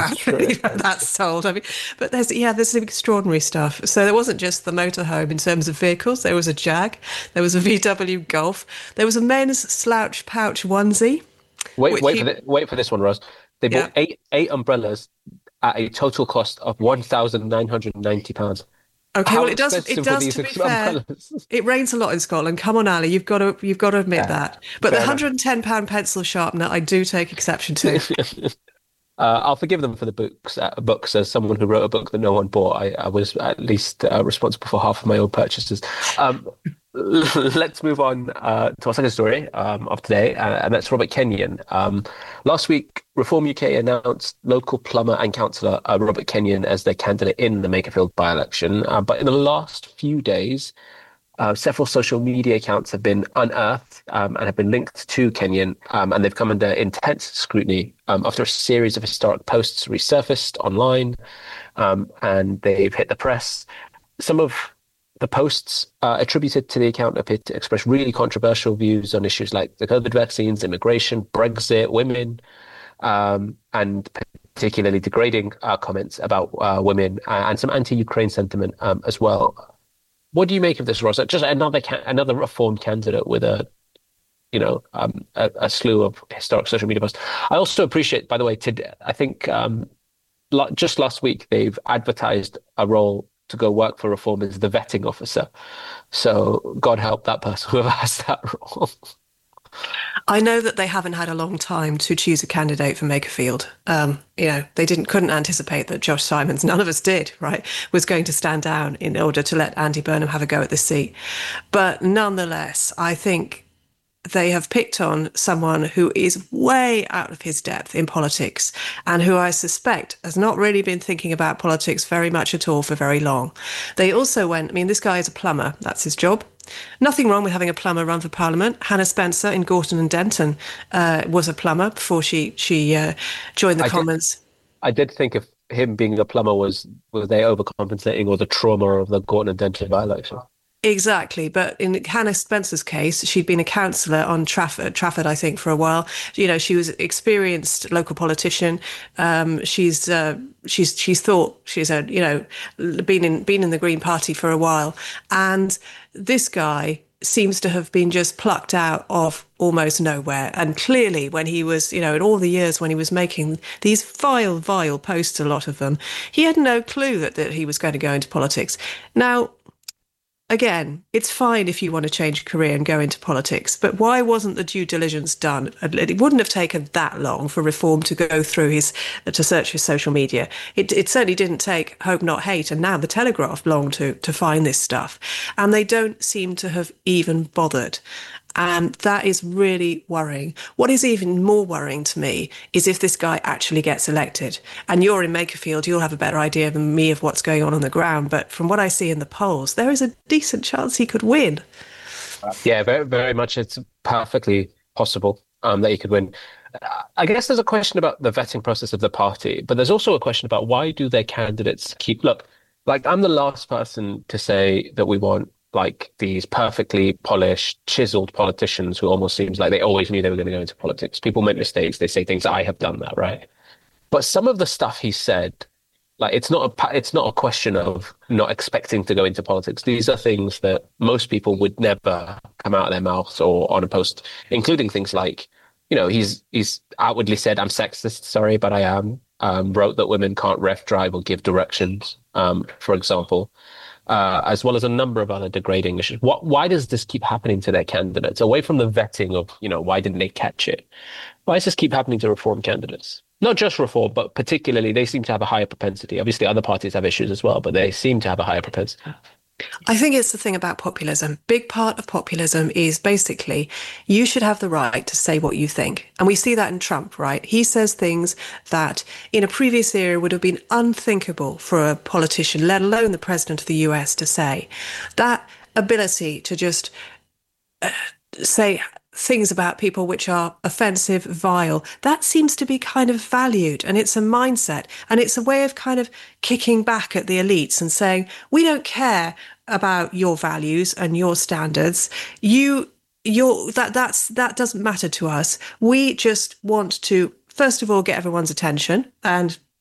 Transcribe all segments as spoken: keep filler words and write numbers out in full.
crap. true. That's That's told. I mean, but there's yeah, there's some extraordinary stuff. So there wasn't just the motorhome in terms of vehicles. There was a Jag, there was a V W Golf, there was a men's slouch pouch onesie, Wait, which wait for he the, wait for this one, Ross. They bought yeah. eight eight umbrellas at a total cost of one thousand nine hundred and ninety pounds. Okay, How well, it does. It expensive were does. these To be fair, umbrellas? it rains a lot in Scotland. Come on, Ali, you've got to you've got to admit Yeah, that. But the fair enough. one hundred and ten pound pencil sharpener, I do take exception to. Uh, I'll forgive them for the books. Uh, books, as someone who wrote a book that no one bought, I, I was at least uh, responsible for half of my own purchases. Um, let's move on uh, to our second story um, of today, uh, and that's Robert Kenyon. Um, last week, Reform U K announced local plumber and councillor uh, Robert Kenyon as their candidate in the Makerfield by-election. Uh, but in the last few days, Uh, several social media accounts have been unearthed um, and have been linked to Kenyon, um, and they've come under intense scrutiny um, after a series of historic posts resurfaced online, um, and they've hit the press. Some of the posts uh, attributed to the account appear to express really controversial views on issues like the COVID vaccines, immigration, Brexit, women, um, and particularly degrading uh, comments about uh, women uh, and some anti-Ukraine sentiment um, as well. What do you make of this, Rosa? Just another ca- another reformed candidate with a, you know, um, a, a slew of historic social media posts. I also appreciate, by the way, today, I think um, lo- just last week they've advertised a role to go work for Reform as the vetting officer. So God help that person who has that role. I know that they haven't had a long time to choose a candidate for Makerfield. Um, you know, they didn't couldn't anticipate that Josh Simons, none of us did, right, was going to stand down in order to let Andy Burnham have a go at this seat. But nonetheless, I think they have picked on someone who is way out of his depth in politics and who I suspect has not really been thinking about politics very much at all for very long. They also went, I mean, this guy is a plumber, that's his job. Nothing wrong with having a plumber run for Parliament. Hannah Spencer in Gorton and Denton uh, was a plumber before she she uh, joined the I did, Commons. I did think if him being a plumber was, was they overcompensating or the trauma of the Gorton and Denton by-election? Exactly. But in Hannah Spencer's case, she'd been a councillor on Trafford, Trafford, I think, for a while. You know, she was an experienced local politician. Um, she's uh, she's she's thought she's a you know been in been in the Green Party for a while, and this guy seems to have been just plucked out of almost nowhere. And clearly, when he was, you know, in all the years when he was making these vile, vile posts, a lot of them, he had no clue that, that he was going to go into politics. Now, again, it's fine if you want to change a career and go into politics, but why wasn't the due diligence done? It wouldn't have taken that long for Reform to go through his, to search his social media. It, it certainly didn't take Hope Not Hate and now the Telegraph long to, to find this stuff. And they don't seem to have even bothered. And that is really worrying. What is even more worrying to me is if this guy actually gets elected. And you're in Makerfield, you'll have a better idea than me of what's going on on the ground. But from what I see in the polls, there is a decent chance he could win. Yeah, very, very much. It's perfectly possible um, that he could win. I guess there's a question about the vetting process of the party, but there's also a question about why do their candidates keep... Look, like I'm the last person to say that we want like these perfectly polished, chiseled politicians who almost seems like they always knew they were going to go into politics. People make mistakes. They say things, I have done that, right? But some of the stuff he said, like it's not a it's not a question of not expecting to go into politics. These are things that most people would never come out of their mouths or on a post, including things like, you know, he's he's outwardly said, I'm sexist, sorry, but I am. Um, wrote that women can't ref drive or give directions, um, for example. Uh, as well as a number of other degrading issues. What, why does this keep happening to their candidates? Away from the vetting of, you know, why didn't they catch it? Why does this keep happening to Reform candidates? Not just Reform, but particularly they seem to have a higher propensity. Obviously, other parties have issues as well, but they seem to have a higher propensity. I think it's the thing about populism. Big part of populism is basically you should have the right to say what you think. And we see that in Trump, right? He says things that in a previous era would have been unthinkable for a politician, let alone the president of the U S, to say. That ability to just uh, say things about people which are offensive, vile, that seems to be kind of valued. And it's a mindset. And it's a way of kind of kicking back at the elites and saying, we don't care about your values and your standards. You, your that that's that doesn't matter to us. We just want to, first of all, get everyone's attention. And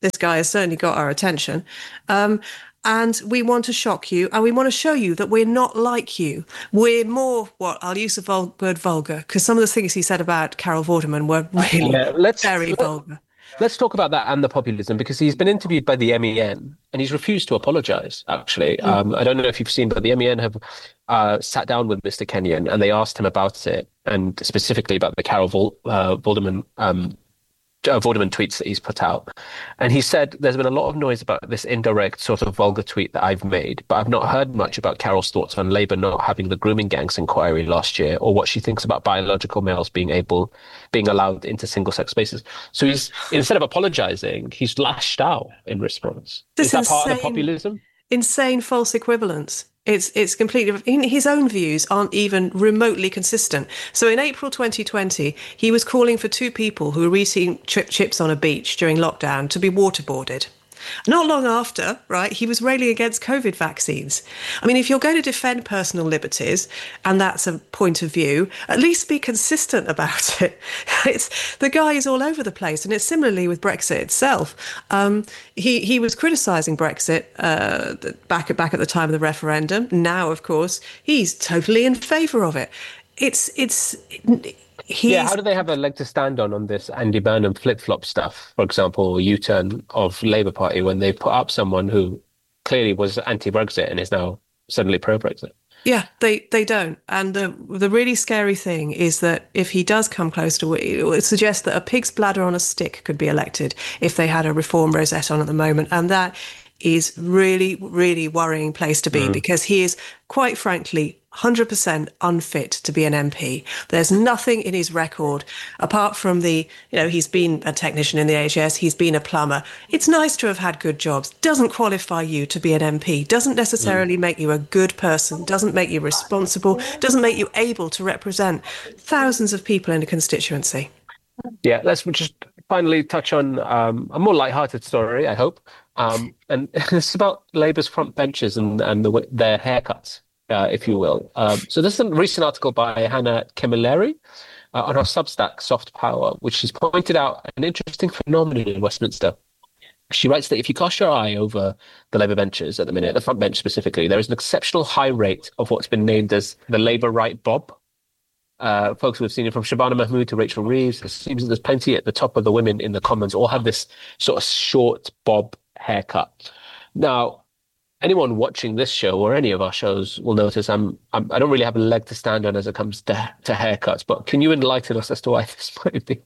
this guy has certainly got our attention. Um, and we want to shock you, and we want to show you that we're not like you. We're more, what, I'll use the vul- word vulgar, because some of the things he said about Carol Vorderman were really yeah, let's, very let, vulgar. Let's talk about that and the populism, because he's been interviewed by the M E N, and he's refused to apologise, actually. Mm. Um, I don't know if you've seen, but the M E N have uh, sat down with Mister Kenyon, and they asked him about it, and specifically about the Carol Vol- uh, Vorderman um Uh, Vorderman tweets that he's put out. And he said, there's been a lot of noise about this indirect sort of vulgar tweet that I've made, but I've not heard much about Carol's thoughts on Labour not having the grooming gangs inquiry last year, or what she thinks about biological males being able, being allowed into single-sex spaces. So he's, instead of apologising, he's lashed out in response. This Is that insane, part of the populism? Insane false equivalence. It's it's completely, his own views aren't even remotely consistent. So in April twenty twenty, he was calling for two people who were eating chip chips on a beach during lockdown to be waterboarded. Not long after, right, he was railing against COVID vaccines. I mean, if you're going to defend personal liberties, and that's a point of view, at least be consistent about it. It's, the guy is all over the place, and it's similarly with Brexit itself. Um, he he was criticising Brexit uh, back at back at the time of the referendum. Now, of course, he's totally in favour of it. It's it's. He's... Yeah, how do they have a leg to stand on on this Andy Burnham flip-flop stuff, for example, U-turn of Labour Party, when they put up someone who clearly was anti-Brexit and is now suddenly pro-Brexit? Yeah, they, they don't. And the the really scary thing is that if he does come close to it, it would suggest that a pig's bladder on a stick could be elected if they had a reform rosette on at the moment. And that is really, really worrying place to be mm. because he is, quite frankly, one hundred percent unfit to be an M P. There's nothing in his record apart from the, you know, he's been a technician in the A H S, he's been a plumber. It's nice to have had good jobs. Doesn't qualify you to be an M P. Doesn't necessarily mm. make you a good person. Doesn't make you responsible. Doesn't make you able to represent thousands of people in a constituency. Yeah, let's just finally touch on um, a more lighthearted story, I hope. Um, and it's about Labour's front benches and, and the, their haircuts. Uh, if you will. Um, so this is a recent article by Hannah Camilleri uh, on her Substack, Soft Power, which has pointed out an interesting phenomenon in Westminster. She writes that if you cast your eye over the Labour benches at the minute, the front bench specifically, there is an exceptional high rate of what's been named as the Labour right bob. Uh, folks who have seen it from Shabana Mahmood to Rachel Reeves, it seems that there's plenty at the top of the women in the Commons all have this sort of short bob haircut. Now, anyone watching this show or any of our shows will notice I'm, I'm I don't really have a leg to stand on as it comes to, to haircuts. But can you enlighten us as to why this might be?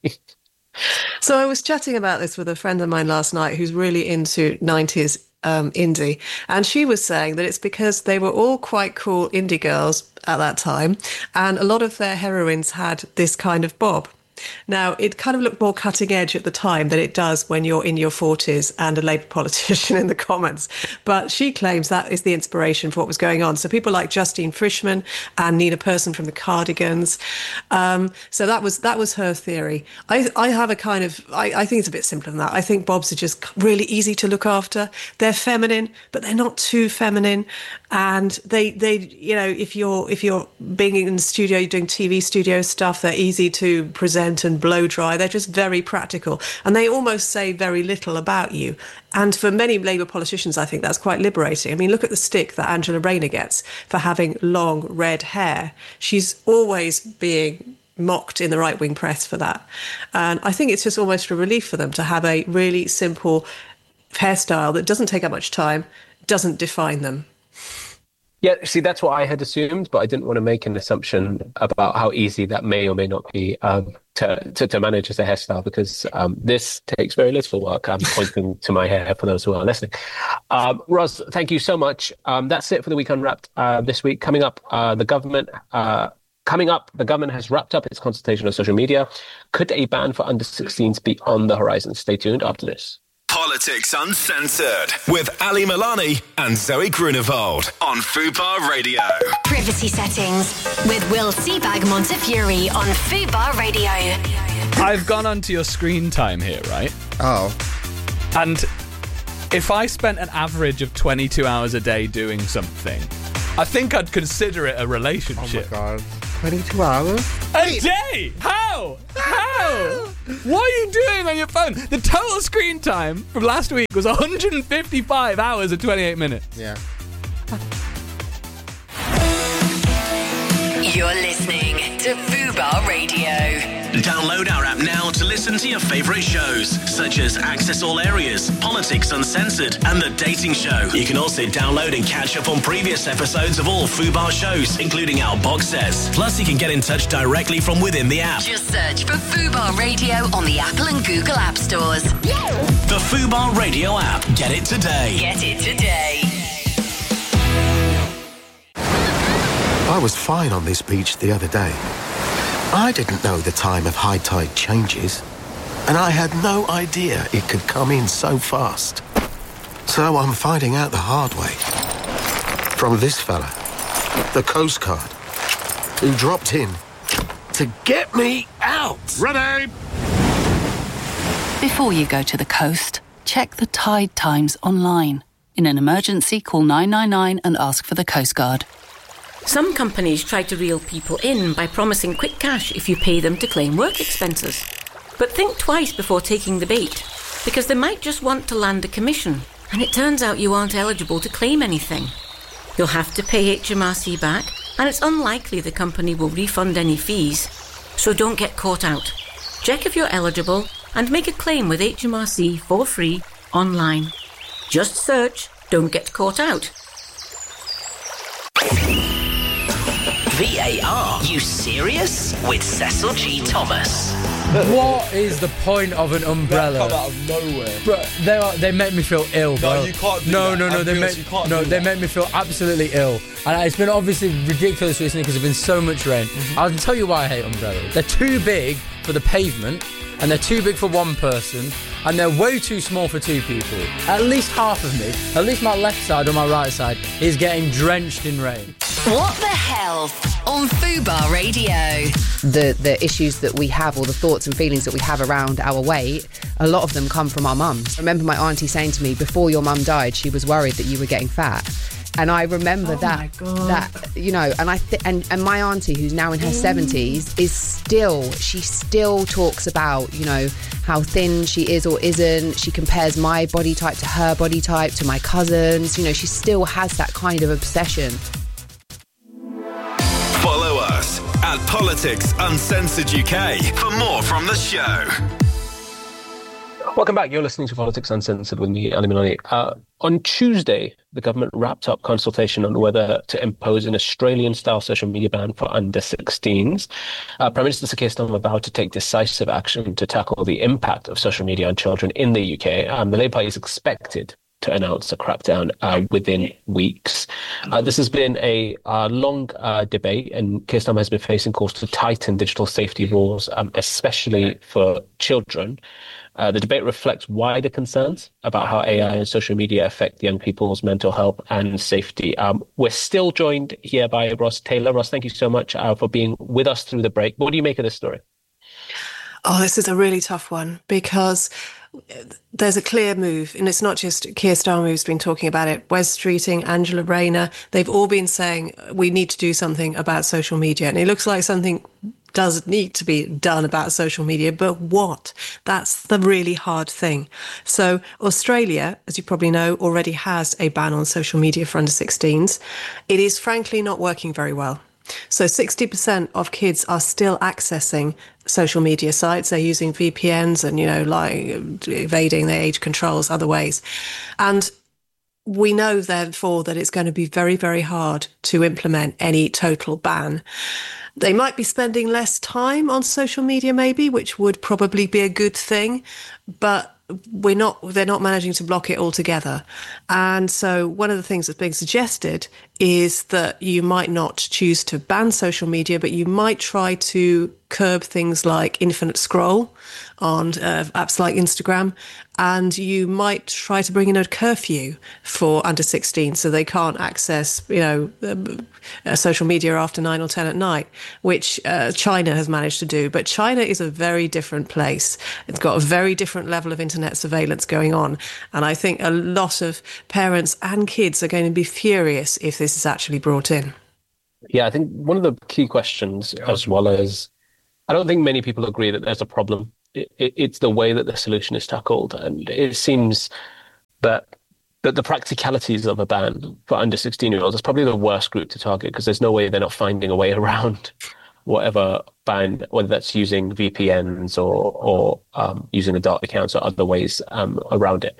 So I was chatting about this with a friend of mine last night who's really into nineties um, indie, and she was saying that it's because they were all quite cool indie girls at that time, and a lot of their heroines had this kind of bob. Now, it kind of looked more cutting edge at the time than it does when you're in your forties and a Labour politician in the Commons. But she claims that is the inspiration for what was going on. So people like Justine Frischmann and Nina Persson from the Cardigans. Um, so that was that was her theory. I, I have a kind of, I, I think it's a bit simpler than that. I think bobs are just really easy to look after. They're feminine, but they're not too feminine. And they, they, you know, if you're if you're being in the studio, you're doing T V studio stuff, they're easy to present and blow dry. They're just very practical, and they almost say very little about you. And for many Labour politicians, I think that's quite liberating. I mean, look at the stick that Angela Rayner gets for having long red hair. She's always being mocked in the right-wing press for that. And I think it's just almost a relief for them to have a really simple hairstyle that doesn't take up much time, doesn't define them. Yeah, see, that's what I had assumed, but I didn't want to make an assumption about how easy that may or may not be um, to, to to manage as a hairstyle, because um, this takes very little work. I'm pointing to my hair for those who are listening. Um, Ros, thank you so much. Um, that's it for the Week Unwrapped uh, this week. Coming up, uh, the government... Uh, Coming up, the government has wrapped up its consultation on social media. Could a ban for under sixteens be on the horizon? Stay tuned after this. Politics Uncensored with Ali Milani and Zoe Grunewald on Fubar Radio. Privacy settings with Will Seabag Montefiore on Fubar Radio. I've gone onto your screen time here, right? Oh. And if I spent an average of twenty-two hours a day doing something, I think I'd consider it a relationship. Oh my God. twenty-two hours? A day? How? How? What are you doing on your phone? The total screen time from last week was one hundred fifty-five hours and twenty-eight minutes. Yeah. You're listening to Fubar Radio. Download our app now to listen to your favourite shows, such as Access All Areas, Politics Uncensored, and The Dating Show. You can also download and catch up on previous episodes of all Fubar shows, including our box sets. Plus, you can get in touch directly from within the app. Just search for Fubar Radio on the Apple and Google App Stores. The Fubar Radio app. Get it today. Get it today. I was fine on this beach the other day. I didn't know the time of high tide changes, and I had no idea it could come in so fast. So I'm finding out the hard way. From this fella, the Coast Guard, who dropped in to get me out. Ready! Before you go to the coast, check the tide times online. In an emergency, call nine nine nine and ask for the Coast Guard. Some companies try to reel people in by promising quick cash if you pay them to claim work expenses. But think twice before taking the bait, because they might just want to land a commission, and it turns out you aren't eligible to claim anything. You'll have to pay H M R C back, and it's unlikely the company will refund any fees. So don't get caught out. Check if you're eligible and make a claim with H M R C for free online. Just search "Don't Get Caught Out." V A R, you serious? With Cecil G. Thomas. What is the point of an umbrella? That come out of nowhere. Bro, they are, they make me feel ill, bro. No, you can't do no, that. No, no, no, they honest, make you can't no, do they that. make me feel absolutely ill. And it's been obviously ridiculous recently because there's been so much rain. Mm-hmm. I'll tell you why I hate umbrellas. They're too big for the pavement, and they're too big for one person, and they're way too small for two people. At least half of me, at least my left side or my right side, is getting drenched in rain. What the hell on Fubar Radio? The the issues that we have, or the thoughts and feelings that we have around our weight, a lot of them come from our mums. I remember my auntie saying to me, before your mum died, she was worried that you were getting fat. And I remember oh that, that you know, and I th- and, and my auntie, who's now in her seventies, is still, she still talks about, you know, how thin she is or isn't. She compares my body type to her body type, to my cousins. You know, she still has that kind of obsession. Follow us at Politics Uncensored U K for more from the show. Welcome back. You're listening to Politics Uncensored with me, Ali Maloney. Uh, on Tuesday, the government wrapped up consultation on whether to impose an Australian-style social media ban for under sixteens. Uh, Prime Minister Sir Keir Starmer vowed to take decisive action to tackle the impact of social media on children in the U K. Um, the Labour Party is expected to announce a crackdown uh, within weeks. Uh, this has been a uh, long uh, debate, and Keir Starmer has been facing calls to tighten digital safety rules, um, especially for children. Uh, the debate reflects wider concerns about how A I and social media affect young people's mental health and safety. Um, we're still joined here by Ross Taylor. Ross, thank you so much uh, for being with us through the break. What do you make of this story? Oh, this is a really tough one because there's a clear move, and it's not just Keir Starmer who's been talking about it. Wes Streeting, Angela Rayner, they've all been saying we need to do something about social media, and it looks like something does need to be done about social media, but what? That's the really hard thing. So Australia, as you probably know, already has a ban on social media for under sixteens. It is frankly not working very well. So sixty percent of kids are still accessing social media sites. They're using V P Ns and, you know, like evading their age controls other ways. And we know, therefore, that it's going to be very, very hard to implement any total ban. They might be spending less time on social media, maybe, which would probably be a good thing, but we're not, they're not managing to block it altogether. And so one of the things that's being suggested is that you might not choose to ban social media, but you might try to curb things like infinite scroll on uh, apps like Instagram, and you might try to bring in a curfew for under sixteen so they can't access, you know, uh, social media after nine or ten at night, which uh, China has managed to do. But China is a very different place. It's got a very different level of internet surveillance going on. And I think a lot of parents and kids are going to be furious if this is actually brought in. Yeah, I think one of the key questions, as well as, I don't think many people agree that there's a problem it, it's the way that the solution is tackled. And it seems that that the practicalities of a ban for under sixteen-year-olds is probably the worst group to target, because there's no way they're not finding a way around whatever ban, whether that's using V P Ns or or um, using adult accounts or other ways um, around it.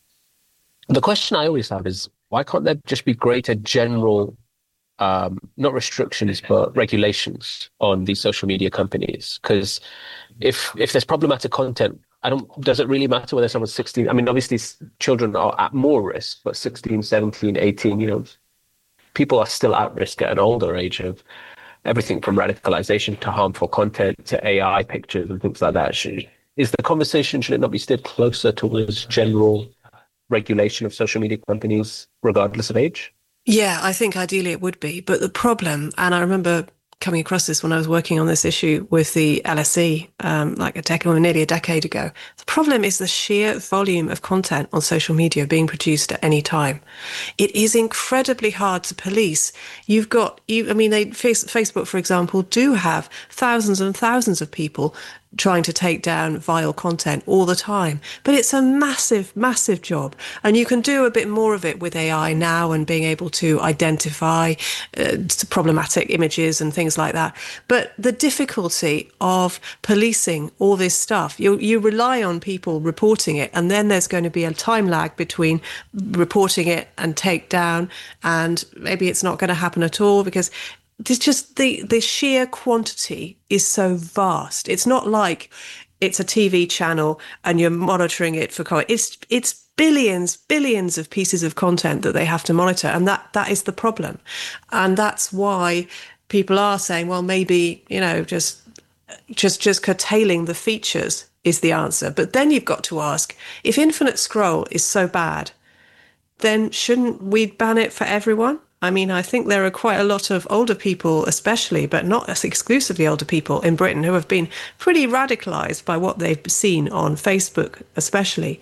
The question I always have is, why can't there just be greater general, um, not restrictions, but regulations on these social media companies? Because if if there's problematic content, I don't, does it really matter whether someone's sixteen? I mean, obviously children are at more risk, but sixteen, seventeen, eighteen, you know, people are still at risk at an older age of everything from radicalization to harmful content to A I pictures and things like that. Should, is the conversation, should it not be steered closer towards general regulation of social media companies, regardless of age? Yeah, I think ideally it would be. But the problem, and I remember coming across this when I was working on this issue with the L S E, um, like a decade or nearly a decade ago. The problem is the sheer volume of content on social media being produced at any time. It is incredibly hard to police. You've got, you, I mean, they, face, Facebook, for example, do have thousands and thousands of people trying to take down vile content all the time. But it's a massive, massive job. And you can do a bit more of it with A I now and being able to identify uh, problematic images and things like that. But the difficulty of policing all this stuff, you, you rely on people reporting it, and then there's going to be a time lag between reporting it and take down, and maybe it's not going to happen at all because there's just the, the sheer quantity is so vast. It's not like it's a T V channel and you're monitoring it for content. It's it's billions, billions of pieces of content that they have to monitor, and that that is the problem. And that's why people are saying, well, maybe, you know, just just just curtailing the features is the answer. But then you've got to ask, if infinite scroll is so bad, then shouldn't we ban it for everyone? I mean, I think there are quite a lot of older people, especially, but not as exclusively older people in Britain, who have been pretty radicalised by what they've seen on Facebook, especially.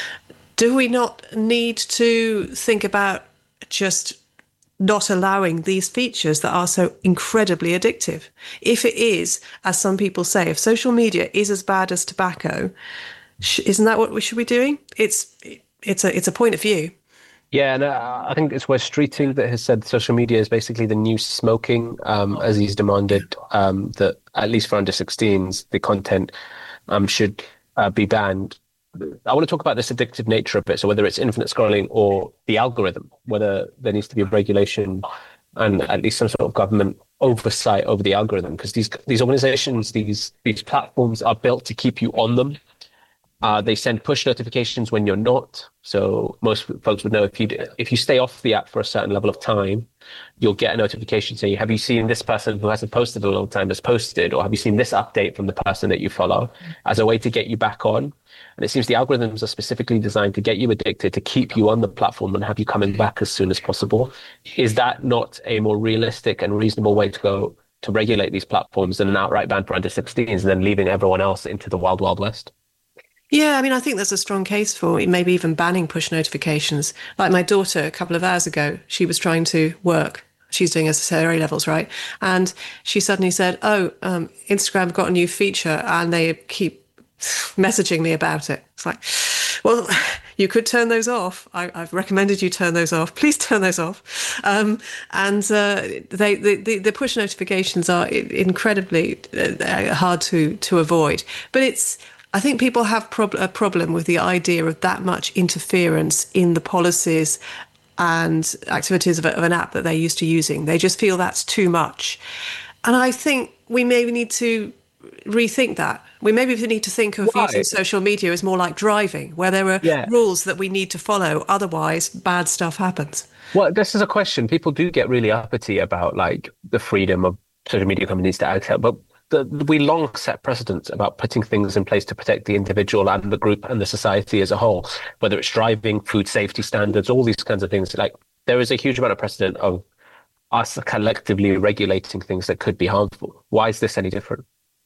Do we not need to think about just not allowing these features that are so incredibly addictive? If it is, as some people say, if social media is as bad as tobacco, isn't that what we should be doing? It's it's a it's a point of view. Yeah, and uh, I think it's Wes Streeting that has said social media is basically the new smoking, um, as he's demanded um, that, at least for under sixteens, the content um, should uh, be banned. I want to talk about this addictive nature of it, so whether it's infinite scrolling or the algorithm, whether there needs to be a regulation and at least some sort of government oversight over the algorithm, because these these organizations, these these platforms are built to keep you on them. Uh, they send push notifications when you're not. So most folks would know if you if you stay off the app for a certain level of time, you'll get a notification saying, have you seen this person who hasn't posted in a long time has posted, or have you seen this update from the person that you follow, as a way to get you back on. And it seems the algorithms are specifically designed to get you addicted, to keep you on the platform and have you coming back as soon as possible. Is that not a more realistic and reasonable way to go to regulate these platforms than an outright ban for under sixteens and then leaving everyone else into the wild, wild west? Yeah, I mean, I think there's a strong case for maybe even banning push notifications. Like my daughter, a couple of hours ago, she was trying to work. She's doing her A levels, right? And she suddenly said, oh, um, Instagram got a new feature and they keep messaging me about it. It's like, well, you could turn those off. I, I've recommended you turn those off. Please turn those off. Um, and uh, they, the, the, the push notifications are incredibly uh, hard to, to avoid. But it's, I think people have prob- a problem with the idea of that much interference in the policies and activities of, a, of an app that they're used to using. They just feel that's too much. And I think we maybe need to rethink that. We maybe need to think of Why? using social media as more like driving, where there are yeah. rules that we need to follow. Otherwise, bad stuff happens. Well, this is a question. People do get really uppity about like the freedom of social media companies to act out, but The, we long set precedents about putting things in place to protect the individual and the group and the society as a whole, whether it's driving, food safety standards, all these kinds of things. Like there is a huge amount of precedent of us collectively regulating things that could be harmful. Why is this any different?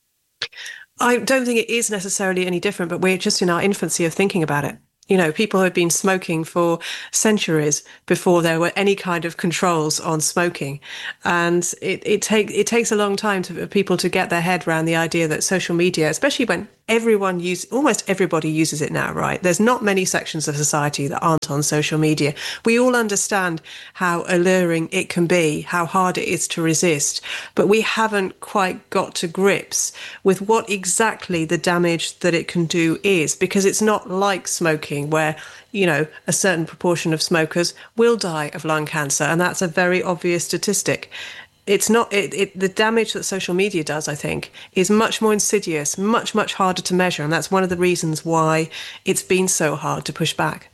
I don't think it is necessarily any different, but we're just in our infancy of thinking about it. You know, people had been smoking for centuries before there were any kind of controls on smoking. And it, it, take, it takes a long time for people to get their head around the idea that social media, especially when everyone use, almost everybody uses it now, right? There's not many sections of society that aren't on social media. We all understand how alluring it can be, how hard it is to resist, but we haven't quite got to grips with what exactly the damage that it can do is, because it's not like smoking where, you know, a certain proportion of smokers will die of lung cancer, and that's a very obvious statistic. It's not, it, it, the damage that social media does, I think, is much more insidious, much, much harder to measure. And that's one of the reasons why it's been so hard to push back.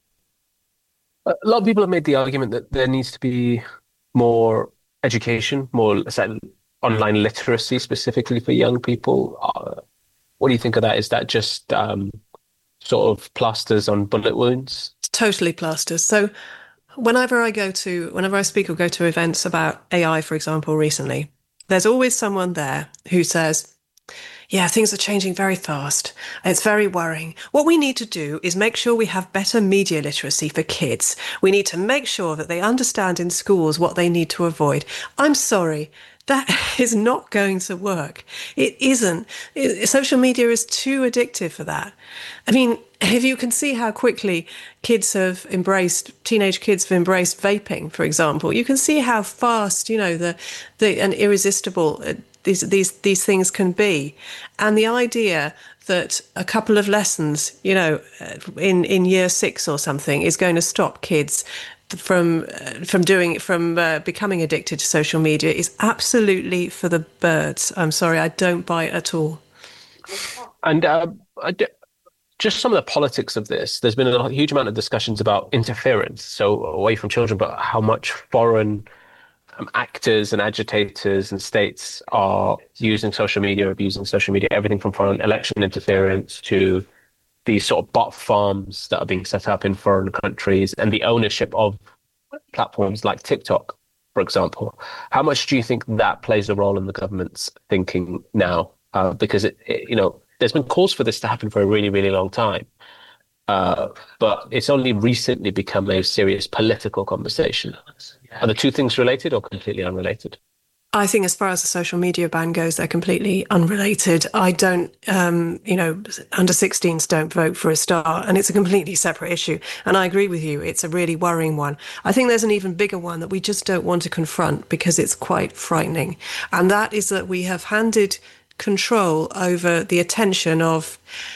A lot of people have made the argument that there needs to be more education, more online literacy specifically for young people. Uh, what do you think of that? Is that just um, sort of plasters on bullet wounds? It's totally plasters. So Whenever I go to, whenever I speak or go to events about A I, for example, recently, there's always someone there who says, yeah, things are changing very fast. It's very worrying. What we need to do is make sure we have better media literacy for kids. We need to make sure that they understand in schools what they need to avoid. I'm sorry. That is not going to work. It isn't. It, social media is too addictive for that. I mean, if you can see how quickly kids have embraced, teenage kids have embraced vaping, for example, you can see how fast, you know, the, the and irresistible uh, these these these things can be. And the idea that a couple of lessons, you know, in in year six or something is going to stop kids from uh, from doing from uh, becoming addicted to social media is absolutely for the birds. I'm sorry, I don't buy it at all. And uh, I d- just some of the politics of this. There's been a huge amount of discussions about interference, so away from children, but how much foreign um, actors and agitators and states are using social media, abusing social media, everything from foreign election interference to these sort of bot farms that are being set up in foreign countries and the ownership of platforms like TikTok, for example. How much do you think that plays a role in the government's thinking now? Uh, because, it, it, you know, there's been calls for this to happen for a really, really long time. Uh, but it's only recently become a serious political conversation. Are the two things related or completely unrelated? I think as far as the social media ban goes, they're completely unrelated. I don't, um, you know, under sixteens don't vote for a start, and it's a completely separate issue. And I agree with you. It's a really worrying one. I think there's an even bigger one that we just don't want to confront because it's quite frightening. And that is that we have handed control over the attention of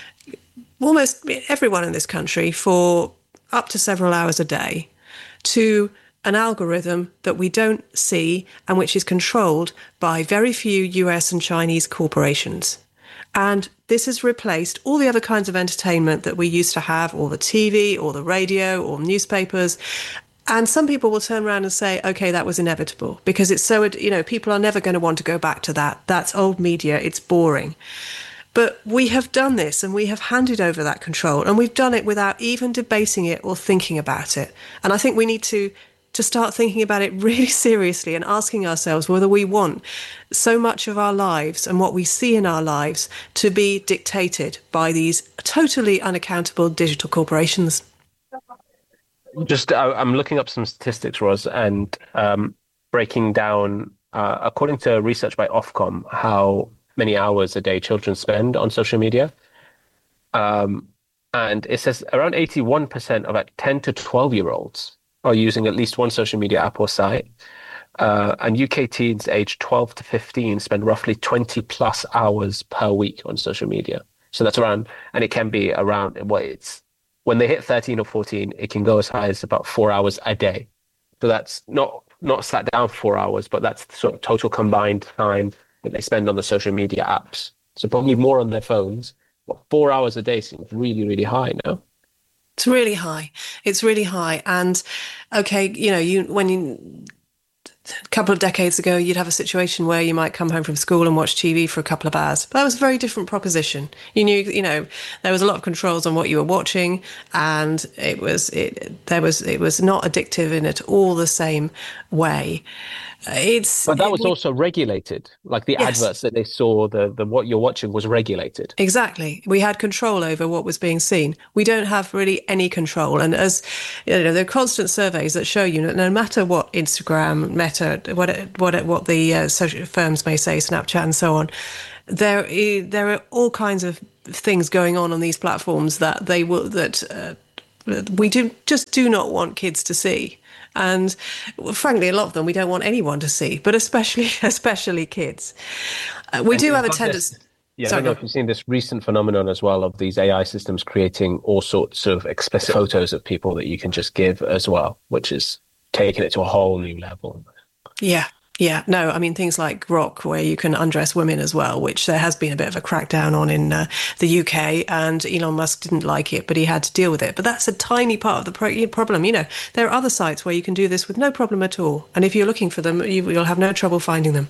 almost everyone in this country for up to several hours a day to an algorithm that we don't see and which is controlled by very few U S and Chinese corporations. And this has replaced all the other kinds of entertainment that we used to have, or the T V, or the radio, or newspapers. And some people will turn around and say, okay, that was inevitable because it's so, you know, people are never going to want to go back to that. That's old media. It's boring. But we have done this and we have handed over that control, and we've done it without even debating it or thinking about it. And I think we need to to start thinking about it really seriously and asking ourselves whether we want so much of our lives and what we see in our lives to be dictated by these totally unaccountable digital corporations. Just, uh, I'm looking up some statistics, Ros, and um, breaking down, uh, according to research by Ofcom, how many hours a day children spend on social media. Um, and it says around eighty-one percent of like ten to twelve year olds are using at least one social media app or site. Uh, and U K teens aged twelve to fifteen spend roughly twenty plus hours per week on social media. So that's around, and it can be around what it's, when they hit thirteen or fourteen, it can go as high as about four hours a day. So that's not, not sat down four hours, but that's the sort of total combined time that they spend on the social media apps. So probably more on their phones. But four hours a day seems really, really high now. It's really high. It's really high. And okay, you know, you when you a couple of decades ago, you'd have a situation where you might come home from school and watch T V for a couple of hours. But that was a very different proposition. You knew, you know, there was a lot of controls on what you were watching, and it was it there was it was not addictive in at all the same way. It's but that was it, also regulated. Like the yes. adverts that they saw, the the what you're watching was regulated. Exactly. We had control over what was being seen. We don't have really any control. And as you know, there are constant surveys that show you that no matter what Instagram, Meta, what what what the uh, social firms may say, Snapchat and so on, there there are all kinds of things going on on these platforms that they will that uh, we do just do not want kids to see. And well, frankly, a lot of them we don't want anyone to see, but especially especially kids. Uh, we and do have a tendency. Yeah, Sorry, I don't know if you've seen this recent phenomenon as well of these A I systems creating all sorts of explicit photos of people that you can just give as well, which is taking it to a whole new level. Yeah. Yeah, no, I mean, things like Grok, where you can undress women as well, which there has been a bit of a crackdown on in uh, the U K, and Elon Musk didn't like it, but he had to deal with it. But that's a tiny part of the pro- problem. You know, there are other sites where you can do this with no problem at all. And if you're looking for them, you, you'll have no trouble finding them.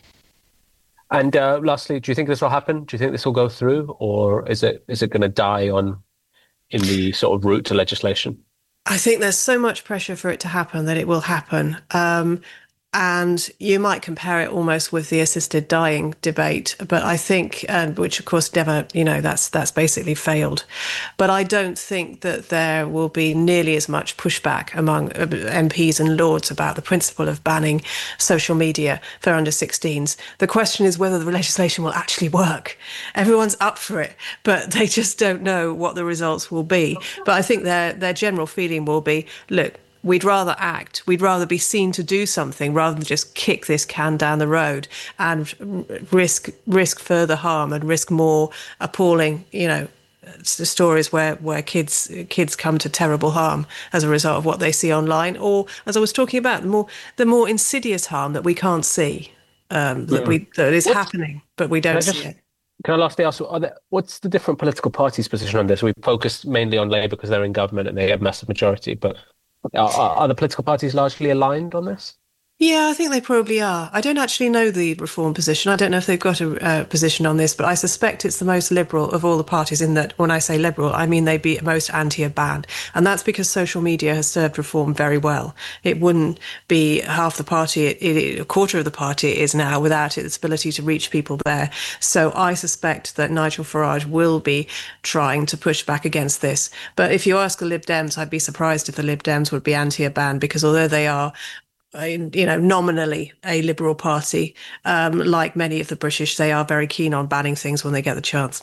And uh, lastly, do you think this will happen? Do you think this will go through, or is it is it going to die on in the sort of route to legislation? I think there's so much pressure for it to happen that it will happen. Um, And you might compare it almost with the assisted dying debate, but I think, uh, which of course never, you know, that's that's basically failed. But I don't think that there will be nearly as much pushback among M Ps and Lords about the principle of banning social media for under sixteens. The question is whether the legislation will actually work. Everyone's up for it, but they just don't know what the results will be. But I think their their general feeling will be, look, we'd rather act, we'd rather be seen to do something rather than just kick this can down the road and risk risk further harm and risk more appalling, you know, stories where, where kids kids come to terrible harm as a result of what they see online, or, as I was talking about, the more the more insidious harm that we can't see, um, that we that is What's, happening, but we don't see just, it. Can I lastly ask, are there, what's the different political parties' position on this? We focus mainly on Labour because they're in government and they have a massive majority, but Are, are the political parties largely aligned on this? Yeah, I think they probably are. I don't actually know the Reform position. I don't know if they've got a uh, position on this, but I suspect it's the most liberal of all the parties, in that when I say liberal, I mean they'd be most anti a ban. And that's because social media has served Reform very well. It wouldn't be half the party, it, it, a quarter of the party it is now, without its ability to reach people there. So I suspect that Nigel Farage will be trying to push back against this. But if you ask the Lib Dems, I'd be surprised if the Lib Dems would be anti a ban, because although they are you know, nominally a Liberal Party, um, like many of the British, they are very keen on banning things when they get the chance.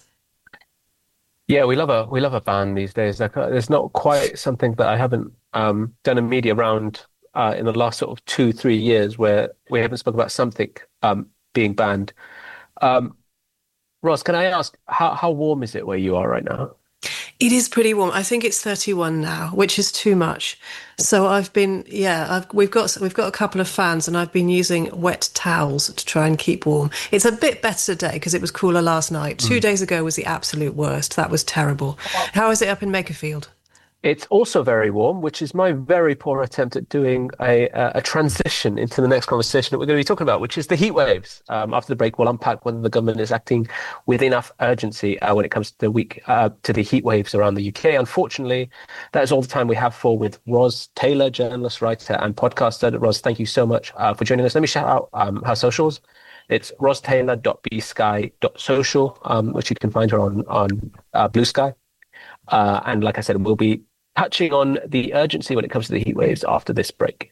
Yeah, we love a we love a ban these days. Like, uh, there's not quite something that I haven't um, done a media round uh, in the last sort of two, three years where we haven't spoken about something um, being banned. Um, Ross, can I ask, how, how warm is it where you are right now? It is pretty warm. I think it's thirty-one now, which is too much. So I've been, yeah, I've, we've got we've got a couple of fans, and I've been using wet towels to try and keep warm. It's a bit better today because it was cooler last night. Mm. Two days ago was the absolute worst. That was terrible. How is it up in Makerfield? It's also very warm, which is my very poor attempt at doing a, a transition into the next conversation that we're going to be talking about, which is the heat waves. Um, after the break, we'll unpack whether the government is acting with enough urgency uh, when it comes to the week uh, to the heat waves around the U K. Unfortunately, that is all the time we have for with Ros Taylor, journalist, writer, and podcaster. Ros, thank you so much uh, for joining us. Let me shout out um, her socials. It's ros taylor dot b sky dot social, um, which you can find her on on uh, Blue Sky. Uh, and like I said, we'll be touching on the urgency when it comes to the heat waves after this break.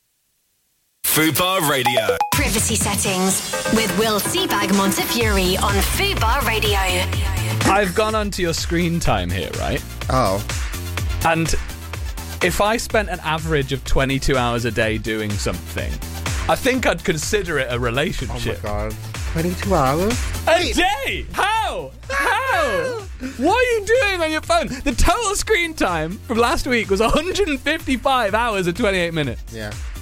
Fubar Radio. Privacy settings with Will Seabag Montefiore on Fubar Radio. I've gone onto your screen time here, right? Oh. And if I spent an average of twenty-two hours a day doing something, I think I'd consider it a relationship. Oh my God. twenty-two hours? A day? How? How? What are you doing on your phone? The total screen time from last week was one hundred fifty-five hours and twenty-eight minutes. Yeah.